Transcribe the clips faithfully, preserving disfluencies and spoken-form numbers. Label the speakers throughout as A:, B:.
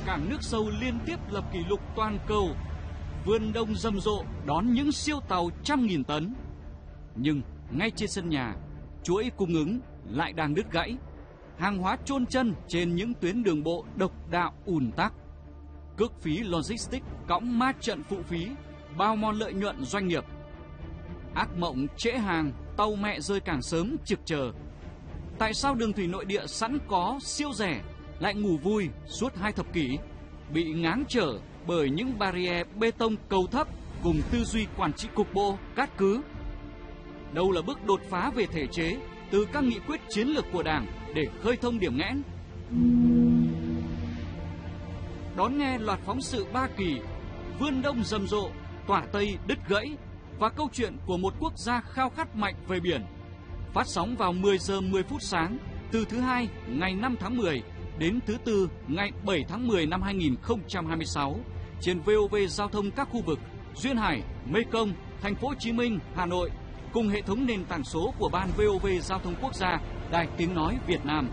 A: cảng nước sâu liên tiếp lập kỷ lục toàn cầu. Vườn đông rầm rộ đón những siêu tàu trăm nghìn tấn. Nhưng ngay trên sân nhà, chuỗi cung ứng lại đang đứt gãy. Hàng hóa chôn chân trên những tuyến đường bộ độc đạo ùn tắc. Cước phí logistics cõng ma trận phụ phí, bao mòn lợi nhuận doanh nghiệp. Ác mộng trễ hàng, tàu mẹ rơi càng sớm trực chờ. Tại sao đường thủy nội địa sẵn có siêu rẻ lại ngủ vui suốt hai thập kỷ, bị ngáng trở bởi những barrier bê tông cầu thấp cùng tư duy quản trị cục bộ, cát cứ? Đâu là bước đột phá về thể chế từ các nghị quyết chiến lược của Đảng để khơi thông điểm nghẽn? Đón nghe loạt phóng sự ba kỳ, vươn đông rầm rộ, tỏa tây đứt gãy và câu chuyện của một quốc gia khao khát mạnh về biển. Phát sóng vào mười giờ mười phút sáng từ thứ hai ngày năm tháng mười đến thứ tư ngày bảy tháng mười năm hai nghìn không trăm hai mươi sáu trên vê o vê Giao thông các khu vực Duyên Hải, Mê Công, Thành phố Hồ Chí Minh, Hà Nội cùng hệ thống nền tảng số của Ban vê o vê Giao thông Quốc gia, Đài Tiếng nói Việt Nam.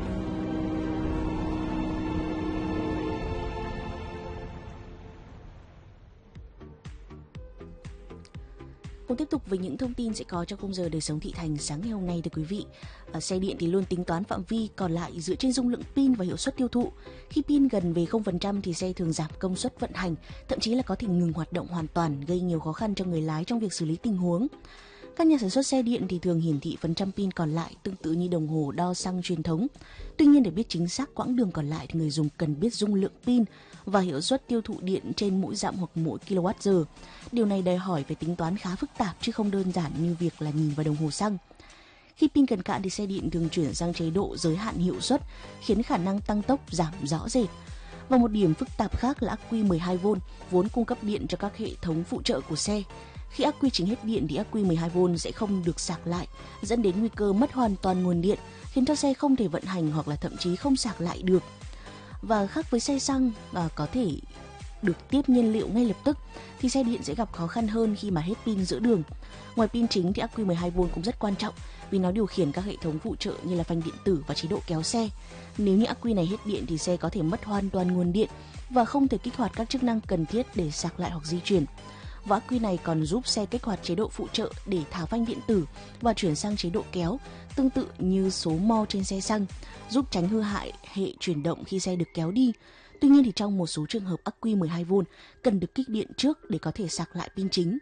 B: Cùng tiếp tục với những thông tin sẽ có trong khung giờ đời sống thị thành sáng ngày hôm nay thưa quý vị. Ở xe điện thì luôn tính toán phạm vi còn lại dựa trên dung lượng pin và hiệu suất tiêu thụ. Khi pin gần về không phần trăm thì xe thường giảm công suất vận hành, thậm chí là có thể ngừng hoạt động hoàn toàn, gây nhiều khó khăn cho người lái trong việc xử lý tình huống. Các nhà sản xuất xe điện thì thường hiển thị phần trăm pin còn lại tương tự như đồng hồ đo xăng truyền thống. Tuy nhiên để biết chính xác quãng đường còn lại thì người dùng cần biết dung lượng pin và hiệu suất tiêu thụ điện trên mỗi dặm hoặc mỗi kWh. Điều này đòi hỏi phải tính toán khá phức tạp chứ không đơn giản như việc là nhìn vào đồng hồ xăng. Khi pin cần cạn thì xe điện thường chuyển sang chế độ giới hạn hiệu suất, khiến khả năng tăng tốc giảm rõ rệt. Và một điểm phức tạp khác là ắc quy mười hai vôn vốn cung cấp điện cho các hệ thống phụ trợ của xe. Khi ắc quy chính hết điện thì ắc quy mười hai vôn sẽ không được sạc lại, dẫn đến nguy cơ mất hoàn toàn nguồn điện, khiến cho xe không thể vận hành hoặc là thậm chí không sạc lại được. Và khác với xe xăng và có thể được tiếp nhiên liệu ngay lập tức thì xe điện sẽ gặp khó khăn hơn khi mà hết pin giữa đường. Ngoài pin chính thì ắc quy mười hai vôn cũng rất quan trọng vì nó điều khiển các hệ thống phụ trợ như là phanh điện tử và chế độ kéo xe. Nếu như ắc quy này hết điện thì xe có thể mất hoàn toàn nguồn điện và không thể kích hoạt các chức năng cần thiết để sạc lại hoặc di chuyển. Và ắc quy này còn giúp xe kích hoạt chế độ phụ trợ để tháo phanh điện tử và chuyển sang chế độ kéo, tương tự như số mo trên xe xăng, giúp tránh hư hại hệ chuyển động khi xe được kéo đi. Tuy nhiên thì trong một số trường hợp ắc quy mười hai vôn cần được kích điện trước để có thể sạc lại pin chính.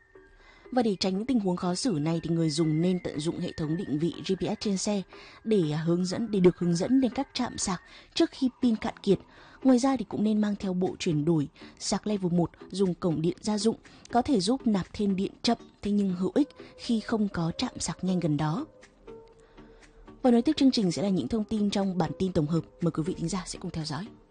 B: Và để tránh những tình huống khó xử này thì người dùng nên tận dụng hệ thống định vị giê pê ét trên xe để hướng dẫn để được hướng dẫn đến các trạm sạc trước khi pin cạn kiệt. Ngoài ra thì cũng nên mang theo bộ chuyển đổi sạc level một dùng cổng điện gia dụng, có thể giúp nạp thêm điện chậm thế nhưng hữu ích khi không có trạm sạc nhanh gần đó. Và nối tiếp chương trình sẽ là những thông tin trong bản tin tổng hợp, mời quý vị thính giả sẽ cùng theo dõi.